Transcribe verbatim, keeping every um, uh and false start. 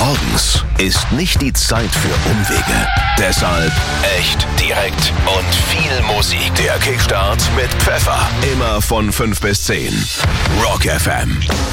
Morgens ist nicht die Zeit für Umwege. Deshalb echt direkt und viel Musik. Der Kickstart mit Pfeffer. Immer von fünf bis zehn. Rock F M.